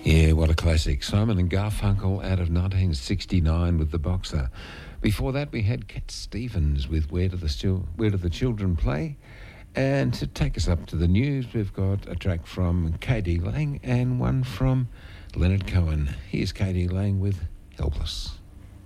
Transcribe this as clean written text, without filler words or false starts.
Yeah, what a classic. Simon and Garfunkel out of 1969 with The Boxer. Before that, we had Cat Stevens with Where Do the Children Play? And to take us up to the news, we've got a track from K.D. Lang and one from Leonard Cohen. Here's K.D. Lang with Helpless.